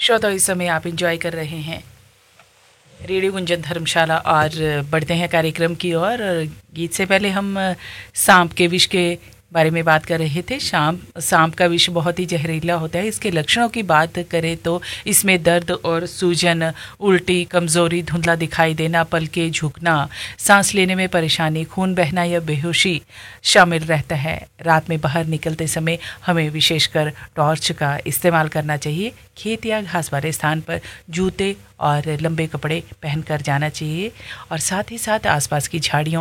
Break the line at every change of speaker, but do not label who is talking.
श्रोता इस समय आप इंजॉय कर रहे हैं रेडियो गुंजन धर्मशाला और बढ़ते हैं कार्यक्रम की ओर। और गीत से पहले हम सांप के विष के बारे में बात कर रहे थे। सांप का विष बहुत ही जहरीला होता है। इसके लक्षणों की बात करें तो इसमें दर्द और सूजन, उल्टी, कमज़ोरी, धुंधला दिखाई देना, पलकें झुकना, सांस लेने में परेशानी, खून बहना या बेहोशी शामिल रहता है। रात में बाहर निकलते समय हमें विशेषकर टॉर्च का इस्तेमाल करना चाहिए। खेत या घास वाले स्थान पर जूते और लंबे कपड़े पहनकर जाना चाहिए और साथ ही साथ आसपास की झाड़ियों